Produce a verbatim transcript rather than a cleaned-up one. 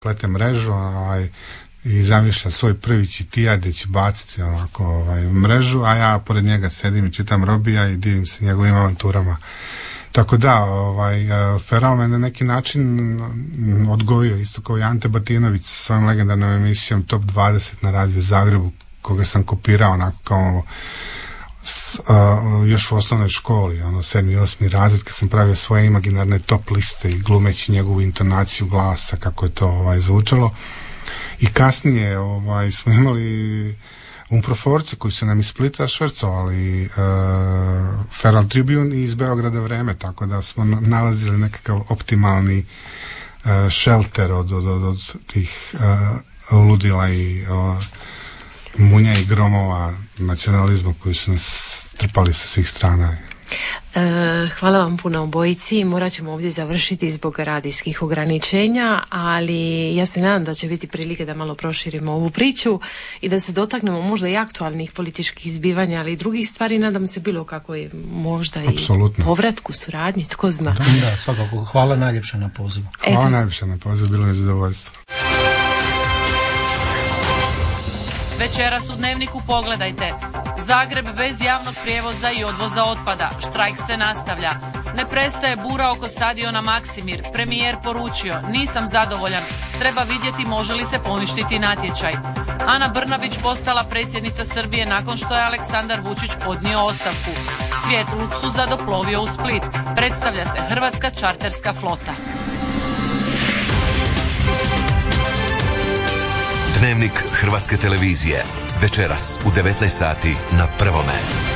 plete mrežu, ovaj, i zamišlja svoj prvi čitija gdje će baciti onako, ovaj, mrežu, a ja pored njega sedim i čitam Robija i divim se njegovim avanturama. Tako da, ovaj, Feral me na neki način odgojio, isto kao i Ante Batinović sa svojom legendarnom emisijom Top dvadeset na radiju Zagrebu, koga sam kopirao onako kao s, uh, još u osnovnoj školi, ono sedmi, osmi razred, kad sam pravio svoje imaginarne top liste i glumeći njegovu intonaciju glasa, kako je to ovaj, zvučalo. I kasnije ovaj, smo imali Umproforce koji su nam iz Splita švrcovali uh, Feral Tribune i iz Beograda Vreme, tako da smo nalazili nekakav optimalni uh, shelter od, od, od, od tih uh, ludila i uh, munja i gromova nacionalizma koji su nas trpali sa svih strana. E, hvala vam puno obojici. Morat ćemo ovdje završiti zbog radijskih ograničenja, ali ja se nadam da će biti prilike da malo proširimo ovu priču i da se dotaknemo možda i aktualnih političkih zbivanja, ali i drugih stvari. Nadam se bilo kako je možda Absolutno. I povratku, suradnji, tko zna. Da, da, svakako. Hvala najljepše na pozivu. Hvala Eto. najljepše na pozivu, bilo mi zadovoljstvo. Večeras u Dnevniku pogledajte. Zagreb bez javnog prijevoza i odvoza otpada. Štrajk se nastavlja. Ne prestaje bura oko stadiona Maksimir. Premijer poručio, nisam zadovoljan. Treba vidjeti može li se poništiti natječaj. Ana Brnabić postala predsjednica Srbije nakon što je Aleksandar Vučić podnio ostavku. Svijet luksuza doplovio u Split. Predstavlja se hrvatska čarterska flota. Dnevnik Hrvatske televizije. Večeras u devetnaest sati na Prvome.